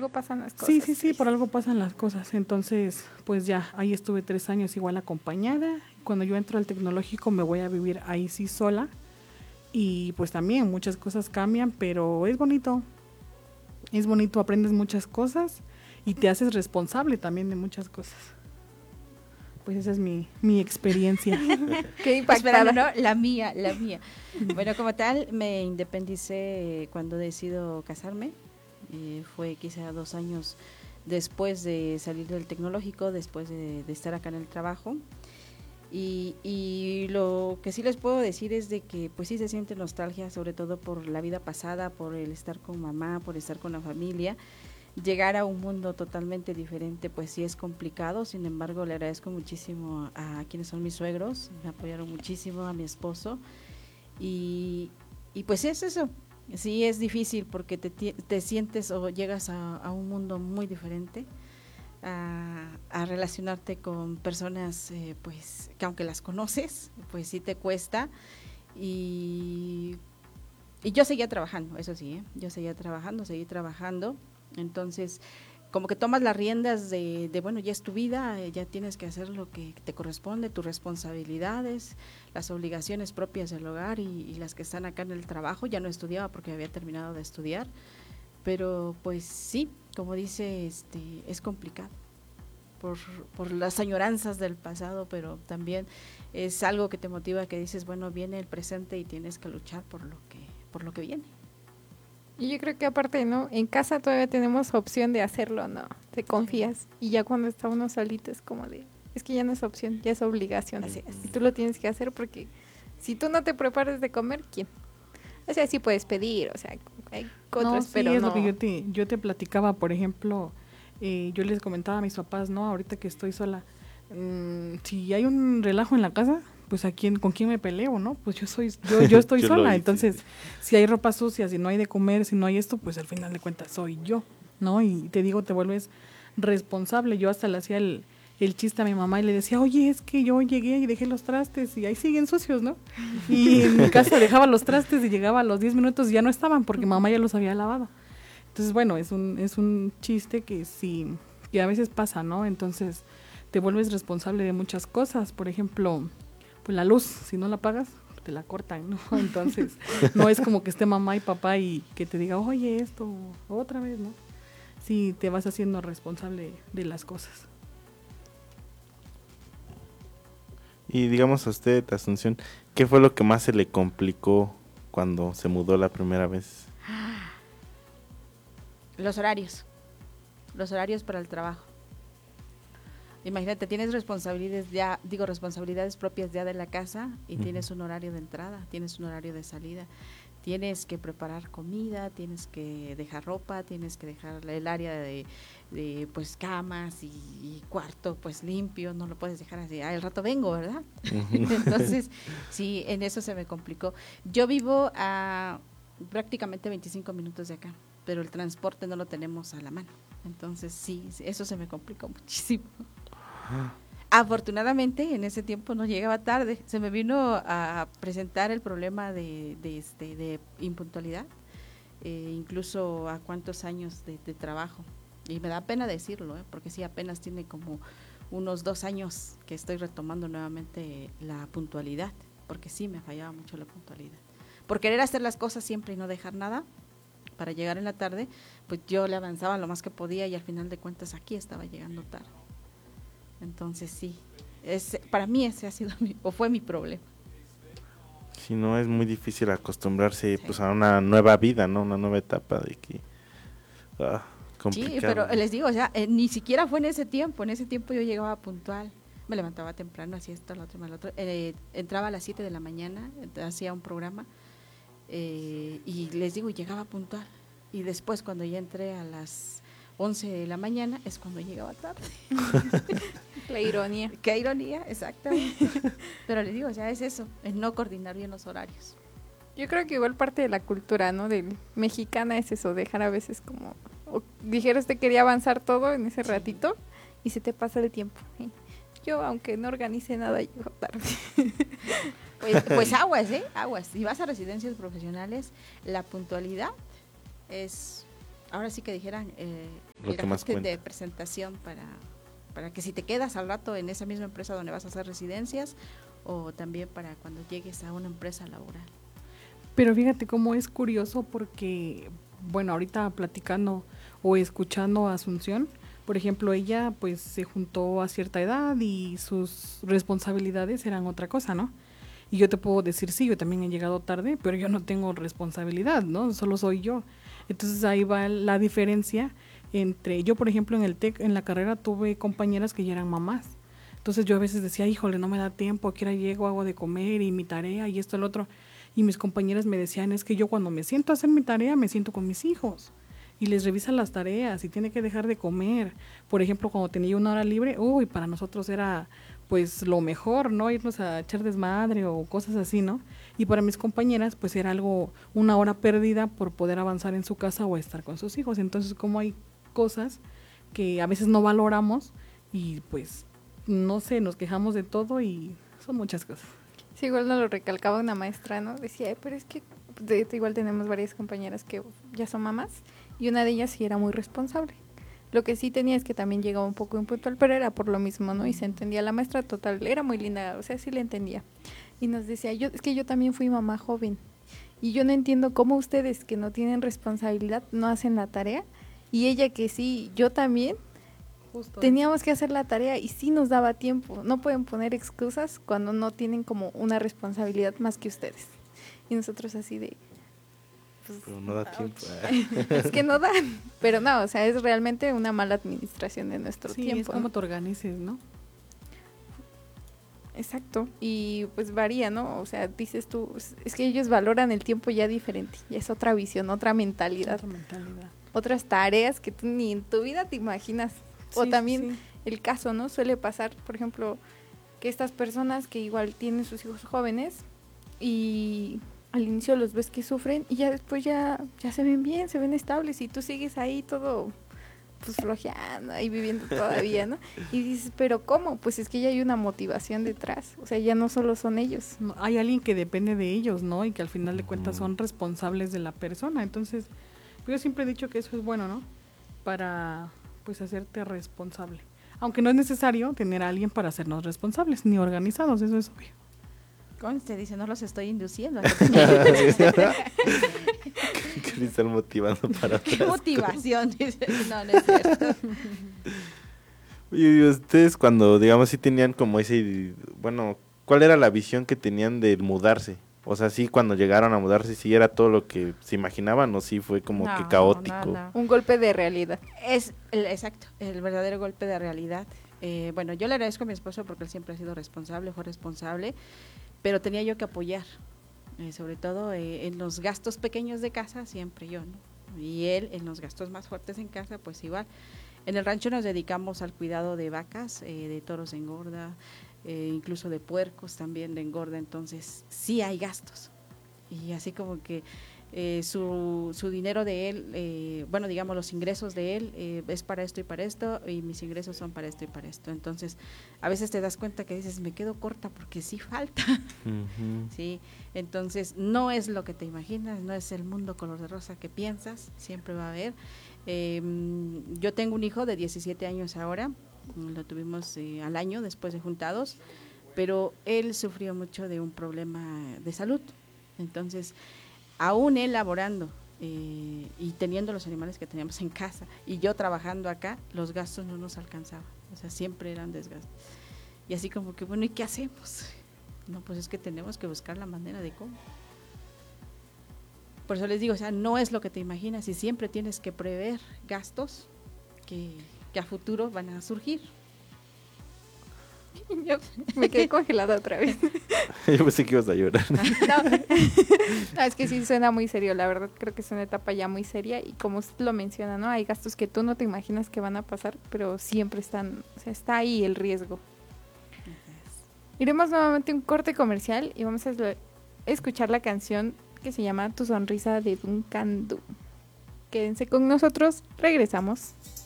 algo pasan las cosas. Sí, por algo pasan las cosas. Entonces, pues ya, ahí estuve 3 años igual acompañada. Cuando yo entro al tecnológico me voy a vivir ahí sí sola. Y pues también muchas cosas cambian, pero es bonito. Es bonito, aprendes muchas cosas y te haces responsable también de muchas cosas. Pues esa es mi experiencia. Qué impactada. Esperando, ¿no? La mía. Bueno, como tal, me independicé cuando decido casarme. Fue quizá 2 años después de salir del tecnológico, después de estar acá en el trabajo. Y lo que sí les puedo decir es de que pues sí se siente nostalgia, sobre todo por la vida pasada, por el estar con mamá, por estar con la familia. Llegar a un mundo totalmente diferente pues sí es complicado, sin embargo le agradezco muchísimo a quienes son mis suegros, me apoyaron muchísimo, a mi esposo y pues es eso, sí es difícil porque te sientes o llegas a un mundo muy diferente. A relacionarte con personas pues que aunque las conoces pues sí te cuesta y yo seguía trabajando, eso sí, yo seguí trabajando, entonces como que tomas las riendas de bueno, ya es tu vida, ya tienes que hacer lo que te corresponde, tus responsabilidades, las obligaciones propias del hogar y las que están acá en el trabajo. Ya no estudiaba porque había terminado de estudiar, pero pues sí, como dice, es complicado por las añoranzas del pasado, pero también es algo que te motiva, que dices, bueno, viene el presente y tienes que luchar por lo que viene. Y yo creo que aparte, ¿no? En casa todavía tenemos opción de hacerlo, ¿no? Te confías. Y ya cuando está uno solito es como de, es que ya no es opción, ya es obligación. Así es. Y tú lo tienes que hacer porque si tú no te preparas de comer, ¿quién? O sea, sí puedes pedir, o sea, hay otras, pero es no. lo que yo te platicaba, por ejemplo, yo les comentaba a mis papás, ¿no? Ahorita que estoy sola, si hay un relajo en la casa, pues con quién me peleo, ¿no? Pues yo estoy Yo sola, entonces si hay ropa sucia, si no hay de comer, si no hay esto, pues al final de cuentas soy yo, ¿no? Y te digo, te vuelves responsable. Yo hasta le hacía el chiste a mi mamá y le decía, oye, es que yo llegué y dejé los trastes y ahí siguen sucios, ¿no? Y en mi casa dejaba los trastes y llegaba a los 10 minutos y ya no estaban porque mamá ya los había lavado. Entonces, bueno, es un chiste que sí, que a veces pasa, ¿no? Entonces te vuelves responsable de muchas cosas. Por ejemplo, pues la luz, si no la pagas, te la cortan, ¿no? Entonces, no es como que esté mamá y papá y que te diga, oye, esto otra vez, ¿no? Sí, te vas haciendo responsable de las cosas. Y digamos a usted, Asunción, ¿qué fue lo que más se le complicó cuando se mudó la primera vez? Los horarios para el trabajo. Imagínate, tienes responsabilidades propias ya de la casa y tienes un horario de entrada, tienes un horario de salida. Tienes que preparar comida, tienes que dejar ropa, tienes que dejar el área de pues camas y cuarto pues limpio, no lo puedes dejar así, al rato vengo, ¿verdad? Entonces, sí, en eso se me complicó. Yo vivo a prácticamente 25 minutos de acá, pero el transporte no lo tenemos a la mano. Entonces, sí, eso se me complicó muchísimo. Afortunadamente en ese tiempo no llegaba tarde, se me vino a presentar el problema de impuntualidad, incluso a cuántos años de trabajo, y me da pena decirlo, porque sí, apenas tiene como unos 2 años que estoy retomando nuevamente la puntualidad, porque sí me fallaba mucho la puntualidad, por querer hacer las cosas siempre y no dejar nada para llegar en la tarde, pues yo le avanzaba lo más que podía y al final de cuentas aquí estaba llegando tarde. Entonces sí, para mí ese ha sido fue mi problema. Si no, es muy difícil acostumbrarse pues a una nueva vida, ¿no? Una nueva etapa de que complicado. Sí, pero les digo, o sea, ni siquiera fue en ese tiempo yo llegaba puntual, me levantaba temprano, hacía esto, lo otro, entraba a las 7 de la mañana, hacía un programa y les digo, llegaba puntual, y después cuando ya entré a las 11 de la mañana es cuando llegaba tarde. La ironía. Qué ironía, exactamente. Pero les digo, ya es eso, es no coordinar bien los horarios. Yo creo que igual parte de la cultura, ¿no? Del mexicana es eso, dejar a veces como, dijeras te quería avanzar todo en ese ratito y se te pasa el tiempo. ¿Sí? Yo, aunque no organice nada, llego tarde. Pues aguas, aguas. Si vas a residencias profesionales, la puntualidad es, ahora sí que dijeran, lo que más cuenta. De presentación para que si te quedas al rato en esa misma empresa donde vas a hacer residencias o también para cuando llegues a una empresa laboral. Pero fíjate cómo es curioso porque, bueno, ahorita platicando o escuchando a Asunción, por ejemplo, ella pues se juntó a cierta edad y sus responsabilidades eran otra cosa, ¿no? Y yo te puedo decir, sí, yo también he llegado tarde, pero yo no tengo responsabilidad, ¿no? Solo soy yo. Entonces ahí va la diferencia entre, yo por ejemplo en el TEC, en la carrera tuve compañeras que ya eran mamás. Entonces yo a veces decía, híjole, no me da tiempo, aquí ahora llego, hago de comer y mi tarea y esto, el otro. Y mis compañeras me decían, es que yo cuando me siento a hacer mi tarea, me siento con mis hijos. Y les revisan las tareas y tiene que dejar de comer. Por ejemplo, cuando tenía una hora libre, uy, para nosotros era pues lo mejor, ¿no? Irnos a echar desmadre o cosas así, ¿no? Y para mis compañeras, pues era algo, una hora perdida por poder avanzar en su casa o estar con sus hijos. Entonces, como hay cosas que a veces no valoramos y pues, no sé, nos quejamos de todo y son muchas cosas. Sí, igual nos lo recalcaba una maestra, ¿no? Decía, "Ay, pero es que igual tenemos varias compañeras que ya son mamás y una de ellas sí era muy responsable. Lo que sí tenía es que también llegaba un poco impuntual, pero era por lo mismo, ¿no? Y se entendía. La maestra total era muy linda, o sea, sí le entendía. Y nos decía, es que yo también fui mamá joven y yo no entiendo cómo ustedes que no tienen responsabilidad no hacen la tarea. Y ella que sí, yo también, Justo teníamos que hacer la tarea y sí nos daba tiempo. No pueden poner excusas cuando no tienen como una responsabilidad más que ustedes. Y nosotros así de... Pues, Pero no da tiempo. es que no dan. Pero no, o sea, es realmente una mala administración de nuestro sí, tiempo. es como te organices, ¿no? Exacto. Y pues varía, ¿no? O sea, dices tú, es que ellos valoran el tiempo ya diferente. Ya es otra visión, otra mentalidad. Otra mentalidad. Otras tareas que tú ni en tu vida te imaginas. O Sí, también sí. el caso, ¿no? Suele pasar, por ejemplo, que estas personas que igual tienen sus hijos jóvenes y al inicio los ves que sufren y ya después ya se ven bien, se ven estables y tú sigues ahí todo pues flojeando y viviendo todavía, ¿no? Y dices, ¿pero cómo? Pues es que ya hay una motivación detrás, o sea, ya no solo son ellos. No, hay alguien que depende de ellos, ¿no? Y que al final de cuentas son responsables de la persona. Entonces, yo siempre he dicho que eso es bueno, ¿no? Para, pues, hacerte responsable. Aunque no es necesario tener a alguien para hacernos responsables, ni organizados, eso es obvio. Conste, dice, no los estoy induciendo. Que están motivando para ¿Qué otras motivación? Dice, no es cierto. Y ustedes cuando, digamos, sí tenían como ese, bueno, ¿cuál era la visión que tenían de mudarse? O sea, sí, cuando llegaron a mudarse, ¿sí era todo lo que se imaginaban o sí fue como que caótico? No. Un golpe de realidad. Exacto, el verdadero golpe de realidad. Bueno, yo le agradezco a mi esposo porque él siempre ha sido responsable, fue responsable, pero tenía yo que apoyar, sobre todo en los gastos pequeños de casa, siempre yo, ¿no? Y él en los gastos más fuertes en casa, pues igual. En el rancho nos dedicamos al cuidado de vacas, de toros de engorda, incluso de puercos también de engorda, entonces sí hay gastos. Y así como que su dinero de él, bueno, digamos los ingresos de él es para esto y mis ingresos son para esto y para esto. Entonces, a veces te das cuenta que dices, me quedo corta porque sí falta. Ujú. Sí, entonces no es lo que te imaginas, no es el mundo color de rosa que piensas, siempre va a haber. Yo tengo un hijo de 17 años ahora, lo tuvimos al año después de juntados, pero él sufrió mucho de un problema de salud. Entonces, aún él laborando y teniendo los animales que teníamos en casa y yo trabajando acá, los gastos no nos alcanzaban, o sea, siempre eran desgastos. Y así como que, bueno, ¿y qué hacemos? No, pues es que tenemos que buscar la manera de cómo. Por eso les digo, o sea, no es lo que te imaginas y siempre tienes que prever gastos que a futuro van a surgir. Yo me quedé congelada otra vez. Yo pensé que ibas a llorar. No, es que sí suena muy serio, la verdad creo que es una etapa ya muy seria y como usted lo menciona, ¿no? Hay gastos que tú no te imaginas que van a pasar, pero siempre están, o sea, está ahí el riesgo. Iremos nuevamente a un corte comercial y vamos a escuchar la canción que se llama Tu sonrisa de Duncan Du. Quédense con nosotros, regresamos.